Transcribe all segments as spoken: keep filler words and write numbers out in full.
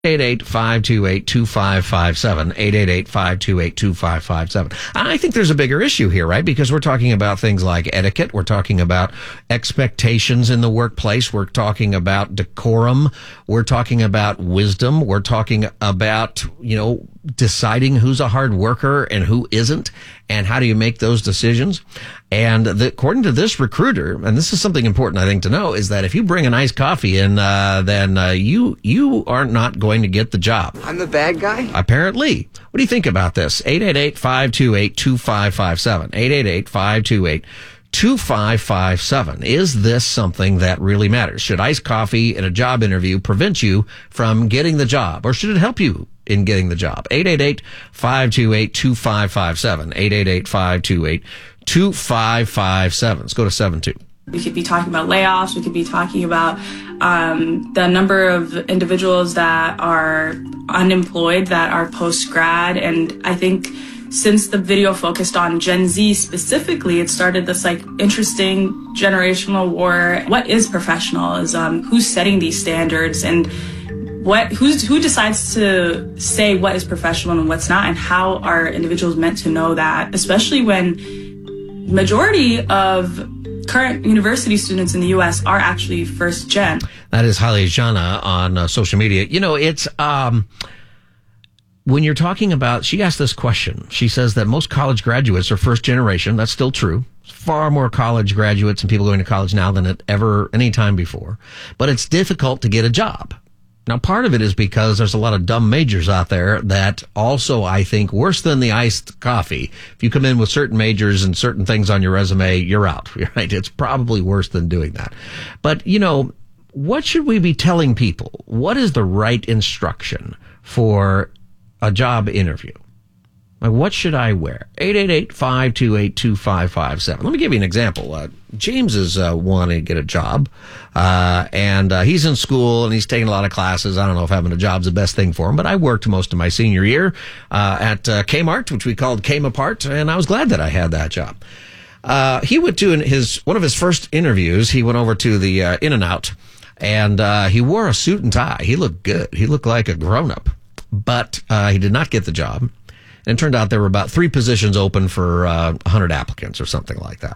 eight eight five two eight two five five seven, eight eight eight five two eight two five five seven. I think there's a bigger issue here, right? Because we're talking about things like etiquette. We're talking about expectations in the workplace. We're talking about decorum. We're talking about wisdom. We're talking about, you know, deciding who's a hard worker and who isn't, and how do you make those decisions. And the, according to this recruiter, and this is something important I think to know, is that if you bring an iced coffee in, uh, then uh, you you are not going to get the job. I'm the bad guy? Apparently. What do you think about this? eight eight eight five two eight two five five seven. eight eight eight five two eight two five five seven. Is this something that really matters? Should iced coffee in a job interview prevent you from getting the job, or should it help you in getting the job? eight eight eight five two eight two five five seven. eight eight eight five two eight two five five seven. Let's go to seven two. We could be talking about layoffs. We could be talking about um, the number of individuals that are unemployed, that are post-grad. And I think since the video focused on Gen Z specifically, it started this like interesting generational war. What is professionalism? Who's setting these standards? And what who's who decides to say what is professional and what's not? And how are individuals meant to know that? Especially when majority of current university students in the U S are actually first gen. That is Haile Jana on uh, social media. You know, it's um, when you're talking about, she asked this question. She says that most college graduates are first generation. That's still true. Far more college graduates and people going to college now than at ever any time before. But it's difficult to get a job. Now, part of it is because there's a lot of dumb majors out there that also, I think, worse than the iced coffee. If you come in with certain majors and certain things on your resume, you're out, right? It's probably worse than doing that. But, you know, what should we be telling people? What is the right instruction for a job interview? Like, what should I wear? eight eight eight five two eight two five five seven. Let me give you an example. Uh, James is uh, wanting to get a job, uh, and uh, he's in school, and he's taking a lot of classes. I don't know if having a job's the best thing for him, but I worked most of my senior year uh, at uh, Kmart, which we called Came Apart, and I was glad that I had that job. Uh, he went to his one of his first interviews. He went over to the uh, In-N-Out, and uh, he wore a suit and tie. He looked good. He looked like a grown-up, but uh, he did not get the job. And it turned out there were about three positions open for uh, one hundred applicants or something like that.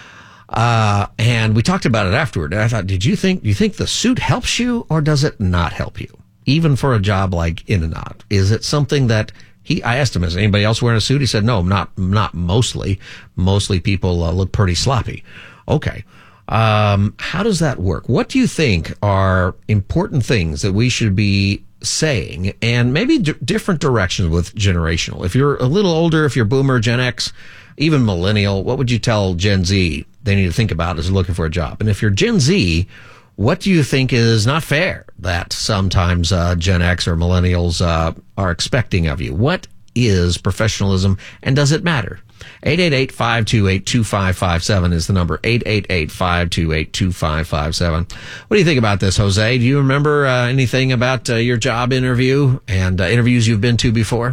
Uh, and we talked about it afterward. And I thought, did you think, do you think the suit helps you, or does it not help you? Even for a job like In-N-Out, is it something that he, I asked him, is anybody else wearing a suit? He said, no, not, not mostly. Mostly people uh, look pretty sloppy. Okay. Um, how does that work? What do you think are important things that we should be saying, and maybe d- different directions with generational? If you're a little older, if you're boomer, Gen X, even millennial, what would you tell Gen Z they need to think about as looking for a job? And if you're Gen Z, what do you think is not fair that sometimes uh, Gen X or millennials uh, are expecting of you? What is professionalism, and does it matter? eight eight eight five two eight two five five seven is the number. eight eight eight five two eight two five five seven. What do you think about this, Jose? Do you remember uh, anything about uh, your job interview and uh, interviews you've been to before?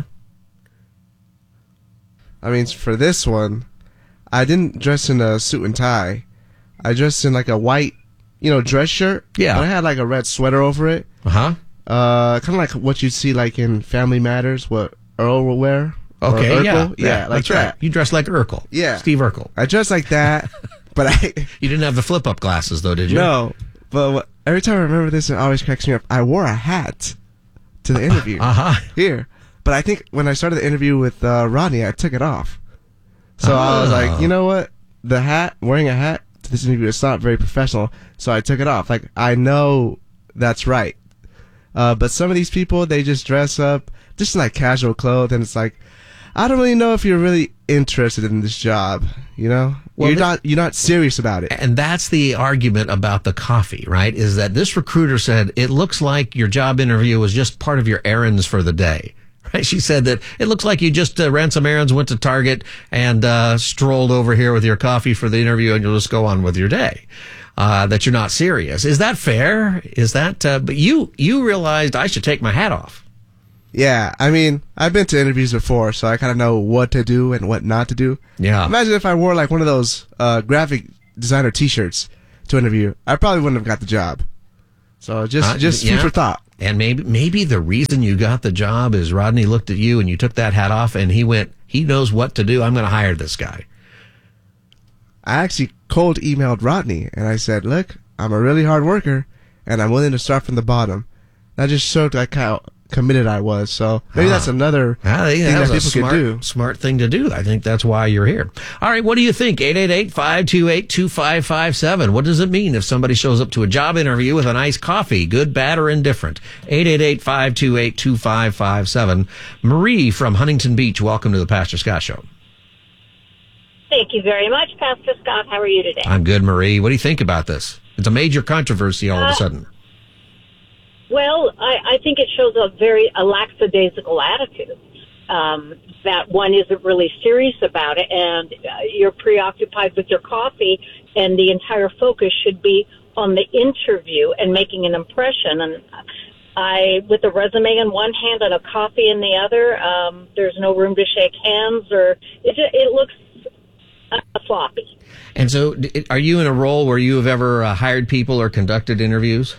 I mean, for this one, I didn't dress in a suit and tie. I dressed in like a white, you know, dress shirt. Yeah. But I had like a red sweater over it. Uh-huh. Uh, kind of like what you see like in Family Matters, what Earl will wear. Okay, yeah, yeah, yeah, like that's that. right. You dressed like Urkel. Yeah. Steve Urkel. I dressed like that, but I... You didn't have the flip-up glasses, though, did you? No, but what, every time I remember this, it always cracks me up. I wore a hat to the interview. Uh-huh. Here. But I think when I started the interview with uh, Rodney, I took it off. So Oh. I was like, you know what? The hat, wearing a hat to this interview, it's not very professional, so I took it off. Like, I know that's right. Uh, but some of these people, they just dress up just in like casual clothes, and it's like, I don't really know if you're really interested in this job, you know? Well, you're th- not you're not serious about it. And that's the argument about the coffee, right? Is that this recruiter said, it looks like your job interview was just part of your errands for the day. Right? She said that it looks like you just uh, ran some errands, went to Target, and uh, strolled over here with your coffee for the interview, and you'll just go on with your day. Uh, that you're not serious. Is that fair? Is that, uh, but you, you realized I should take my hat off. Yeah, I mean, I've been to interviews before, so I kind of know what to do and what not to do. Yeah. Imagine if I wore like one of those uh, graphic designer T-shirts to interview. I probably wouldn't have got the job. So just Uh, just yeah. food for thought. And maybe maybe the reason you got the job is Rodney looked at you and you took that hat off and he went, he knows what to do. I'm going to hire this guy. I actually cold emailed Rodney and I said, look, I'm a really hard worker and I'm willing to start from the bottom. That just showed like how committed I was. So maybe ah. that's another ah, yeah, thing that, that was people a smart, could do. Smart thing to do. I think that's why you're here. All right, what do you think? eight eight eight, five two eight, two five five seven. What does it mean if somebody shows up to a job interview with an iced coffee, good, bad, or indifferent? eight eight eight, five two eight, two five five seven. Marie from Huntington Beach, welcome to the Pastor Scott Show. Thank you very much, Pastor Scott. How are you today? I'm good, Marie. What do you think about this? It's a major controversy all uh, of a sudden. Well, I, I think it shows a very a lackadaisical attitude, um, that one isn't really serious about it, and uh, you're preoccupied with your coffee, and the entire focus should be on the interview and making an impression. And I, with a resume in one hand and a coffee in the other, um, there's no room to shake hands, or it, it looks uh, sloppy. And so, are you in a role where you have ever uh, hired people or conducted interviews?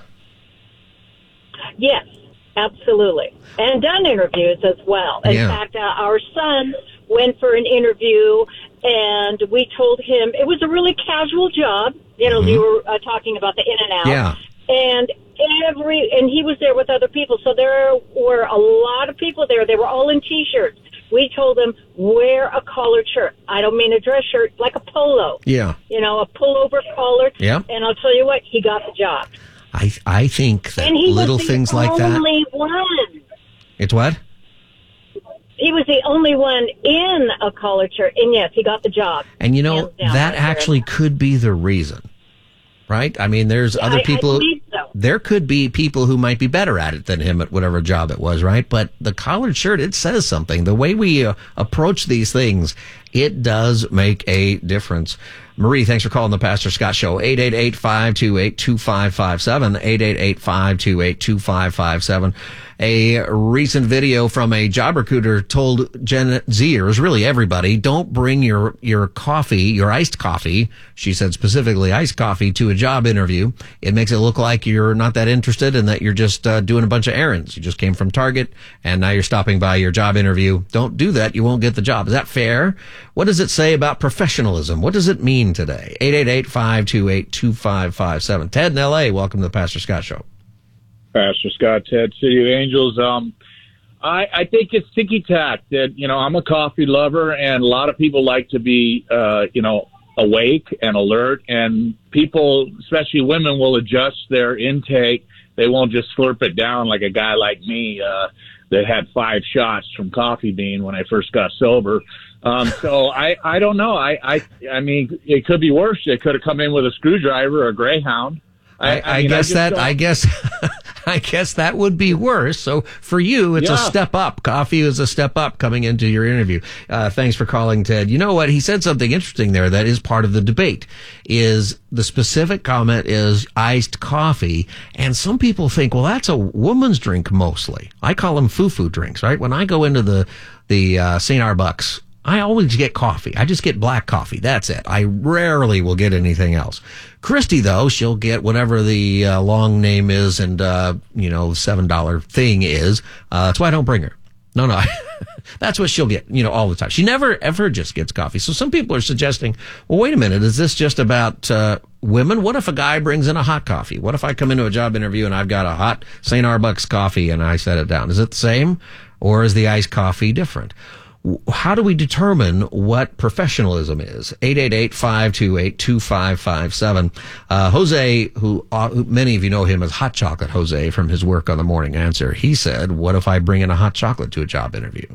Yes, absolutely. And done interviews as well. In yeah. fact, uh, our son went for an interview, and we told him it was a really casual job. You know, mm-hmm. you were uh, talking about the in and out. Yeah. And every and he was there with other people, so there were a lot of people there. They were all in T-shirts. We told him, wear a collared shirt. I don't mean a dress shirt, like a polo. Yeah. You know, a pullover collared. Yeah. And I'll tell you what, he got the job. I I think that and he little was the things like that. Only one. It's what? He was the only one in a collared shirt, and yes, he got the job. And you know that right actually there. Could be the reason, right? I mean, there's yeah, other I, people. I believe so. There could be people who might be better at it than him at whatever job it was, right? But the collared shirt, it says something. The way we uh, approach these things, it does make a difference. Marie, thanks for calling the Pastor Scott Show. eight eight eight, five two eight, two five five seven. eight eight eight, five two eight, two five five seven. A recent video from a job recruiter told Gen Zers, really everybody, don't bring your, your coffee, your iced coffee, she said specifically iced coffee, to a job interview. It makes it look like you're not that interested and that you're just uh, doing a bunch of errands. You just came from Target and now you're stopping by your job interview. Don't do that. You won't get the job. Is that fair? What does it say about professionalism? What does it mean today? eight eight eight, five two eight, two five five seven. Ted in L A, welcome to the Pastor Scott Show. Pastor Scott, Ted, City of Angels. Um, I, I think it's ticky-tack that, you know, I'm a coffee lover, and a lot of people like to be, uh, you know, awake and alert, and people, especially women, will adjust their intake. They won't just slurp it down like a guy like me uh, that had five shots from Coffee Bean when I first got sober. Um, so I, I don't know. I, I, I mean, it could be worse. It could have come in with a screwdriver or a Greyhound. I, I, I mean, guess I that, I guess, I guess that would be worse. So for you, it's yeah. a step up. Coffee is a step up coming into your interview. Uh, thanks for calling, Ted. You know what? He said something interesting there that is part of the debate. Is the specific comment is iced coffee. And some people think, well, that's a woman's drink mostly. I call them foo-foo drinks, right? When I go into the, the, uh, Saint Arbuck's, I always get coffee. I just get black coffee. That's it. I rarely will get anything else. Christy, though, she'll get whatever the uh, long name is and, uh, you know, seven dollar thing is. Uh, that's why I don't bring her. No, no. That's what she'll get, you know, all the time. She never, ever just gets coffee. So some people are suggesting, well, wait a minute. Is this just about uh, women? What if a guy brings in a hot coffee? What if I come into a job interview and I've got a hot Saint Arbuck's coffee and I set it down? Is it the same, or is the iced coffee different? How do we determine what professionalism is? eight eight eight, five two eight, two five five seven. Uh, Jose, who, uh, who many of you know him as Hot Chocolate Jose from his work on The Morning Answer, he said, what if I bring in a hot chocolate to a job interview?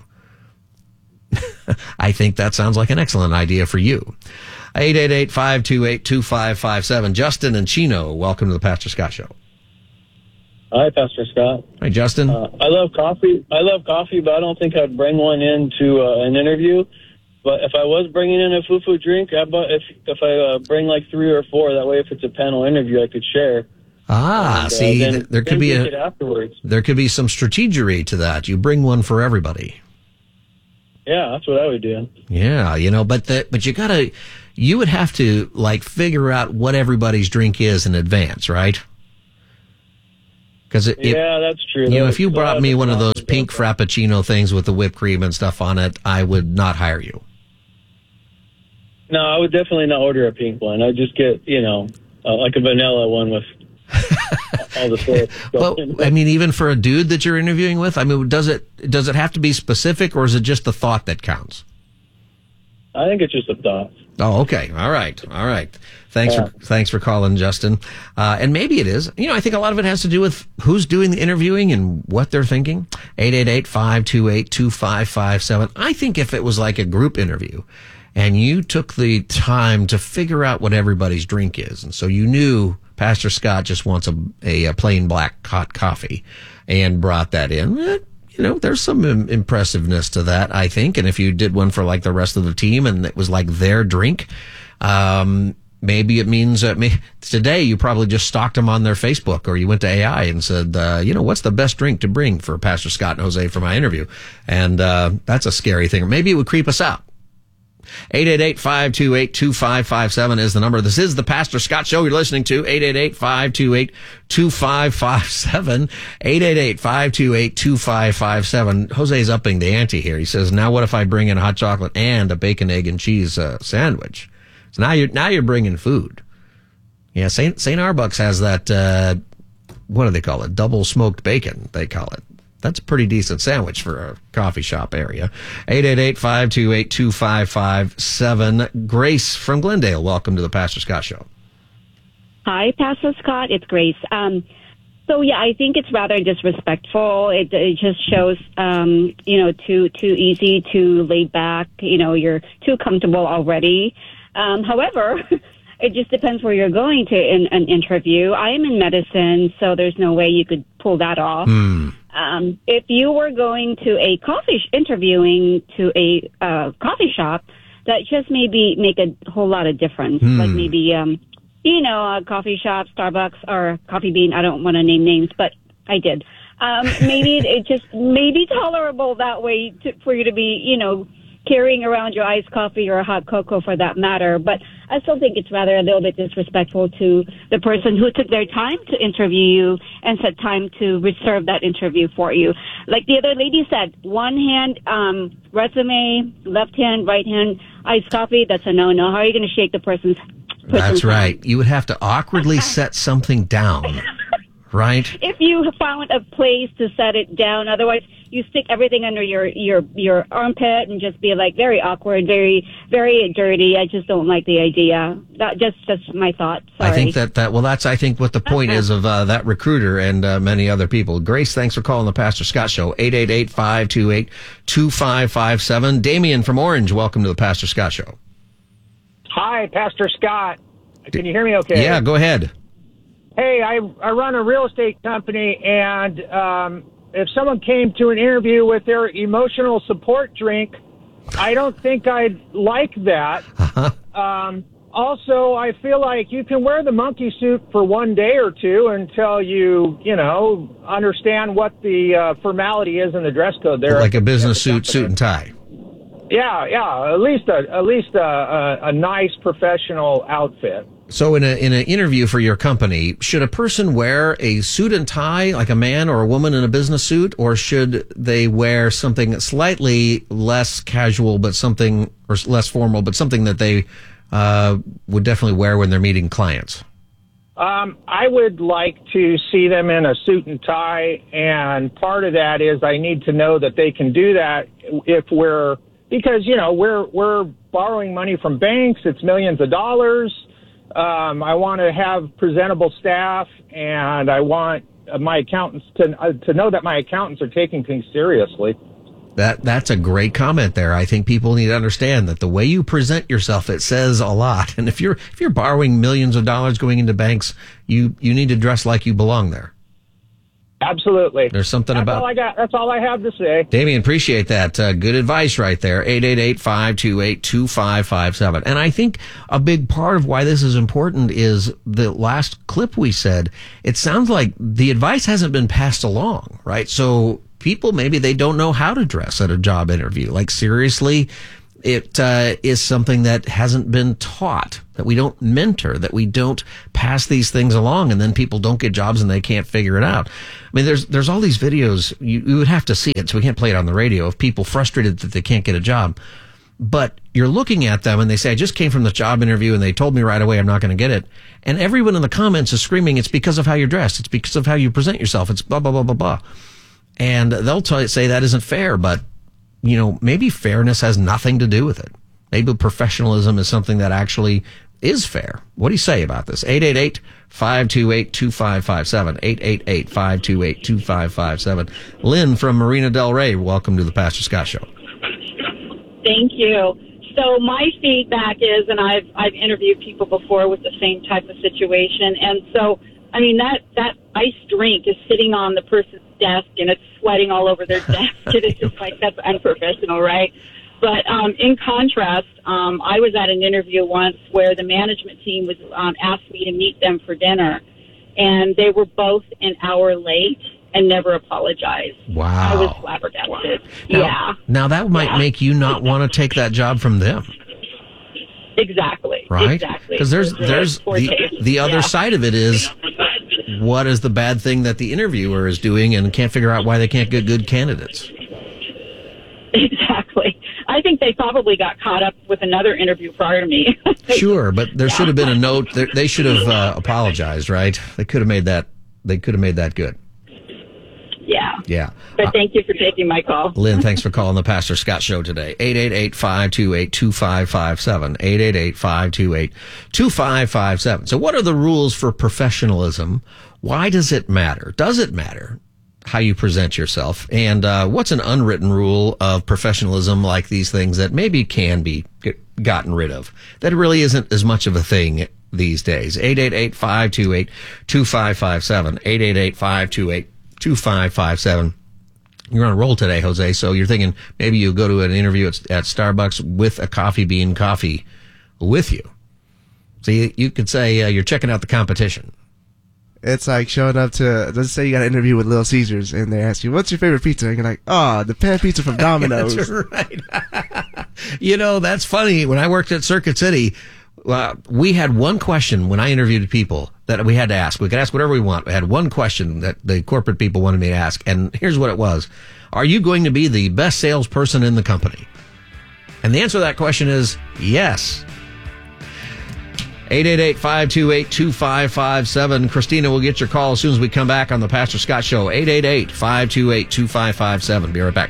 I think that sounds like an excellent idea for you. eight eight eight, five two eight, two five five seven. Justin and Chino, welcome to the Pastor Scott Show. Hi, Pastor Scott. Hi, Justin. Uh, I love coffee. I love coffee, but I don't think I'd bring one into uh, an interview. But if I was bringing in a foo-foo drink, I, if if I uh, bring like three or four, that way if it's a panel interview, I could share. Ah, and, uh, see, then, there could be a afterwards. There could be some strategery to that. You bring one for everybody. Yeah, that's what I would do. Yeah, you know, but the, but you gotta, you would have to like figure out what everybody's drink is in advance, right? Because it, it- Yeah, that's true. you know, There's if you a lot brought me one of those different pink options out frappuccino things with the whipped cream and stuff on it, I would not hire you. there. No, I would definitely not order a pink one. I'd just get, you know, uh, like a vanilla one with all the syrup. Well, I mean, even for a dude that you're interviewing with, I mean, does it does it have to be specific, or is it just the thought that counts? I think it's just a thought. Oh, okay. All right. All right. Thanks Yeah. for thanks for calling, Justin. Uh, and maybe it is. You know, I think a lot of it has to do with who's doing the interviewing and what they're thinking. eight eight eight, five two eight, two five five seven. I think if it was like a group interview and you took the time to figure out what everybody's drink is, and so you knew Pastor Scott just wants a, a, a plain black hot coffee and brought that in, eh, you know, there's some im- impressiveness to that, I think. And if you did one for like the rest of the team and it was like their drink, um, maybe it means uh, may, today you probably just stalked them on their Facebook, or you went to A I and said, uh, you know, what's the best drink to bring for Pastor Scott and Jose for my interview? And uh, that's a scary thing. Or maybe it would creep us out. eight eight eight, five two eight, two five five seven is the number. This is the Pastor Scott Show you're listening to. eight eight eight, five two eight, two five five seven. eight eight eight, five two eight, two five five seven. Jose's upping the ante here. He says, now what if I bring in a hot chocolate and a bacon, egg, and cheese uh, sandwich? So now you're, now you're bringing food. Yeah, Saint Saint Arbuck's has that, uh, what do they call it? Double smoked bacon, they call it. That's a pretty decent sandwich for a coffee shop area. eight eight eight, five two eight, two five five seven. Grace from Glendale, welcome to the Pastor Scott Show. Hi, Pastor Scott. It's Grace. Um, so yeah, I think it's rather disrespectful. It, it just shows, um, you know, too too easy, too laid back. You know, you're too comfortable already. Um, however, it just depends where you're going to in an interview. I am in medicine, so there's no way you could pull that off. Mm. Um, if you were going to a coffee sh- interviewing to a uh, coffee shop, that just maybe make a whole lot of difference. Hmm. Like maybe, um, you know, a coffee shop, Starbucks, or Coffee Bean. I don't want to name names, but I did. Um, maybe it, it just may be tolerable that way to, for you to be, you know, carrying around your iced coffee or a hot cocoa for that matter. But I still think it's rather a little bit disrespectful to the person who took their time to interview you and set time to reserve that interview for you. Like the other lady said, one hand um, resume, left hand, right hand, iced coffee, that's a no-no. How are you going to shake the person's, person's That's hand? right. You would have to awkwardly set something down, right? If you found a place to set it down, otherwise you stick everything under your, your, your armpit and just be like very awkward, very, very dirty. I just don't like the idea. That just, just my thought. Sorry. I think that, that, well, that's, I think what the point is of uh, that recruiter and uh, many other people. Grace, thanks for calling the Pastor Scott Show. eight eight eight, five two eight, two five five seven. Damien from Orange, welcome to the Pastor Scott Show. Hi, Pastor Scott. Can you hear me okay? Yeah, go ahead. Hey, I, I run a real estate company, and um, if someone came to an interview with their emotional support drink, I don't think I'd like that. Uh-huh. Um, also, I feel like you can wear the monkey suit for one day or two until you, you know, understand what the uh, formality is in the dress code there. Like a business suit, suit and tie. Yeah, yeah, at least a at least a, a, a nice professional outfit. So in a in an interview for your company, should a person wear a suit and tie like a man or a woman in a business suit, or should they wear something slightly less casual but something or less formal but something that they uh, would definitely wear when they're meeting clients? Um, I would like to see them in a suit and tie, and part of that is I need to know that they can do that if we're because you know we're we're borrowing money from banks. It's millions of dollars. Um, I want to have presentable staff, and I want uh, my accountants to uh, to know that my accountants are taking things seriously. That that's a great comment there. I think people need to understand that the way you present yourself, it says a lot. And if you're if you're borrowing millions of dollars going into banks, you you need to dress like you belong there. Absolutely. There's something That's about all I got. That's all I have to say. Damien, appreciate that. Uh, good advice right there. eight eight eight, five two eight, two five five seven. And I think a big part of why this is important is the last clip we said, it sounds like the advice hasn't been passed along, right? So people, maybe they don't know how to dress at a job interview. Like seriously, it uh, is something that hasn't been taught, that we don't mentor, that we don't pass these things along, and then people don't get jobs and they can't figure it out. I mean, there's there's all these videos, you, you would have to see it, so we can't play it on the radio, of people frustrated that they can't get a job. But you're looking at them and they say, I just came from the job interview and they told me right away I'm not going to get it. And everyone in the comments is screaming, it's because of how you're dressed. It's because of how you present yourself. It's blah, blah, blah, blah, blah. And they'll tell you, say that isn't fair, but, you know, maybe fairness has nothing to do with it. Maybe professionalism is something that actually is fair. What do you say about this? eight eight eight, five two eight, two five five seven. eight eight eight, five two eight, two five five seven. Lynn from Marina Del Rey, welcome to the Pastor Scott Show. Thank you. So my feedback is, and I've I've interviewed people before with the same type of situation, and so I mean that that iced drink is sitting on the person's desk and it's sweating all over their desk, and it's just like, that's unprofessional, right? But um, in contrast, um, I was at an interview once where the management team was um, asked me to meet them for dinner, and they were both an hour late and never apologized. Wow. I was flabbergasted. Now, yeah. Now that might Yeah. make you not want to take that job from them. Exactly. Right? Exactly. Because there's, It's there's poor the, taste. the other Yeah. side of it is, what is the bad thing that the interviewer is doing and can't figure out why they can't get good candidates? Exactly. I think they probably got caught up with another interview prior to me. Sure, but there should have been a note. They- They should have uh, apologized, right? They could have made that. They could have made that good. Yeah. Yeah. But Uh, thank you for taking my call. Lynn, thanks for calling the Pastor Scott Show today. eight eight eight, five two eight, two five five seven. eight eight eight, five two eight, two five five seven. So what are the rules for professionalism? Why does it matter? Does it matter how you present yourself? And uh, what's an unwritten rule of professionalism, like these things that maybe can be get, gotten rid of, that really isn't as much of a thing these days? eight eight eight, five two eight, two five five seven. eight eight eight, five two eight, two five five seven. You're on a roll today, Jose, so you're thinking maybe you go to an interview at, at Starbucks with a coffee bean coffee with you. So you, you could say uh, you're checking out the competition. It's like showing up to, let's say you got an interview with Little Caesars, and they ask you, what's your favorite pizza? And you're like, oh, the pan pizza from Domino's. That's right. You know, that's funny. When I worked at Circuit City, uh, we had one question when I interviewed people that we had to ask. We could ask whatever we want. We had one question that the corporate people wanted me to ask, and here's what it was. Are you going to be the best salesperson in the company? And the answer to that question is yes. eight eight eight, five two eight, two five five seven. Christina will get your call as soon as we come back on the Pastor Scott Show. eight eight eight, five two eight, two five five seven. Be right back.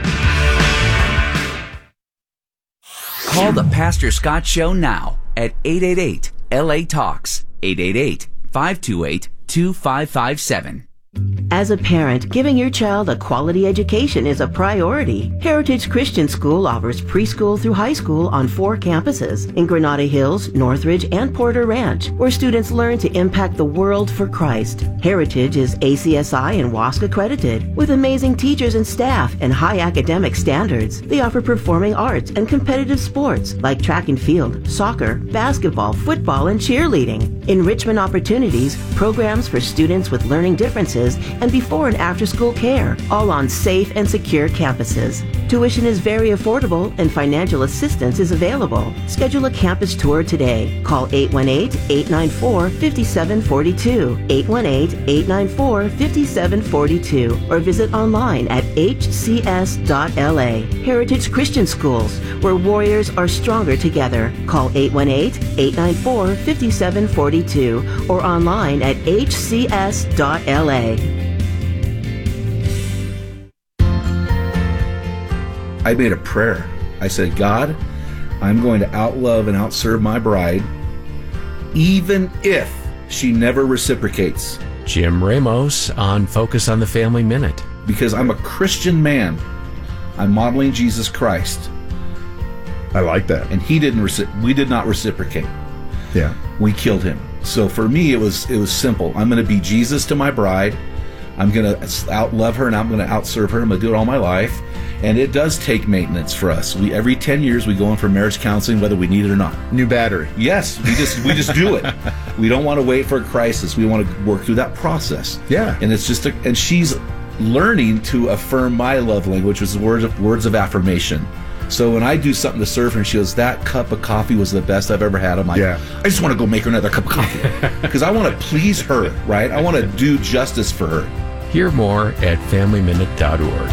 Call the Pastor Scott Show now at eight eight eight, L A Talks. eight eight eight, five two eight, two five five seven. As a parent, giving your child a quality education is a priority. Heritage Christian School offers preschool through high school on four campuses in Granada Hills, Northridge, and Porter Ranch, where students learn to impact the world for Christ. Heritage is A C S I and W A S C accredited, with amazing teachers and staff and high academic standards. They offer performing arts and competitive sports like track and field, soccer, basketball, football, and cheerleading. Enrichment opportunities, programs for students with learning differences, and before and after school care, all on safe and secure campuses. Tuition is very affordable and financial assistance is available. Schedule a campus tour today. Call eight one eight, eight nine four, five seven four two, eight one eight, eight nine four, five seven four two, or visit online at h c s dot l a. Heritage Christian Schools, where warriors are stronger together. Call eight one eight, eight nine four, five seven four two or online at h c s dot l a. I made a prayer. I said, God, I'm going to outlove and outserve my bride, even if she never reciprocates. Jim Ramos on Focus on the Family Minute. Because I'm a Christian man. I'm modeling Jesus Christ. I like that. And he didn't reci- we did not reciprocate. Yeah. We killed him. So for me, it was it was simple. I'm going to be Jesus to my bride. I'm going to outlove her, and I'm going to outserve her. I'm going to do it all my life. And it does take maintenance for us. We every ten years we go in for marriage counseling, whether we need it or not. New battery. Yes, we just we just do it. We don't want to wait for a crisis. We want to work through that process. Yeah. And it's just a, and she's learning to affirm my love language, which is words of words of affirmation. So when I do something to serve her and she goes, that cup of coffee was the best I've ever had, I'm like, Yeah. I just want to go make her another cup of coffee. Because I want to please her, right? I want to do justice for her. Hear more at family minute dot org.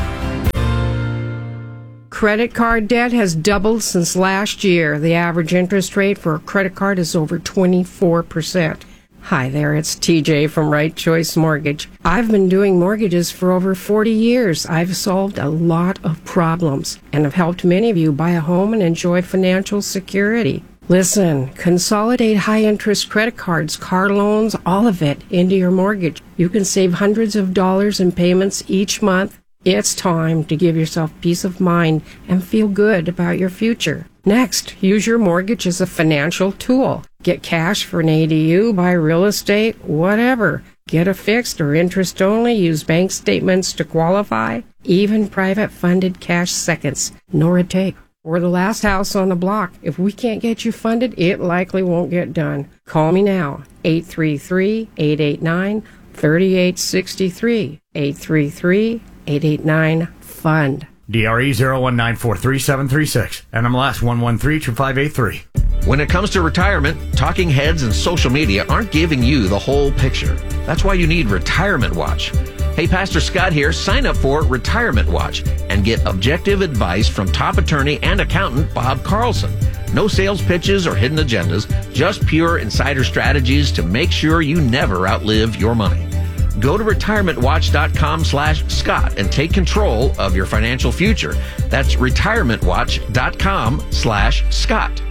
Credit card debt has doubled since last year. The average interest rate for a credit card is over twenty-four percent. Hi there, it's T J from Right Choice Mortgage. I've been doing mortgages for over forty years. I've solved a lot of problems and have helped many of you buy a home and enjoy financial security. Listen, consolidate high-interest credit cards, car loans, all of it into your mortgage. You can save hundreds of dollars in payments each month. It's time to give yourself peace of mind and feel good about your future. Next, use your mortgage as a financial tool. Get cash for an A D U, buy real estate, whatever. Get a fixed or interest only, use bank statements to qualify, even private funded cash seconds. Nora Tape. Or the last house on the block. If we can't get you funded, it likely won't get done. Call me now, eight three three, eight eight nine, three eight six three, eight three three, eight eight nine, FUND. D R E zero one nine four three seven three six. N M L S one one three two five eight three. When it comes to retirement, talking heads and social media aren't giving you the whole picture. That's why you need Retirement Watch. Hey, Pastor Scott here. Sign up for Retirement Watch and get objective advice from top attorney and accountant Bob Carlson. No sales pitches or hidden agendas, just pure insider strategies to make sure you never outlive your money. Go to retirementwatch.com slash Scott and take control of your financial future. That's retirementwatch.com slash Scott.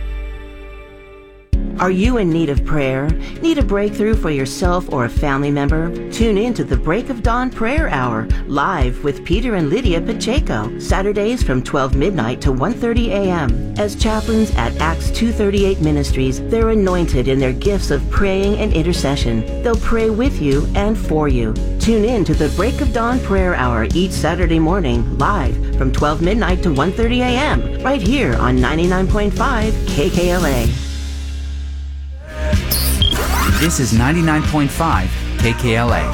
Are you in need of prayer? Need a breakthrough for yourself or a family member? Tune in to the Break of Dawn Prayer Hour, live with Peter and Lydia Pacheco, Saturdays from twelve midnight to one thirty a.m. As chaplains at Acts two thirty-eight Ministries, they're anointed in their gifts of praying and intercession. They'll pray with you and for you. Tune in to the Break of Dawn Prayer Hour each Saturday morning, live from twelve midnight to one thirty a.m. right here on ninety-nine point five K K L A. This is ninety-nine point five K K L A.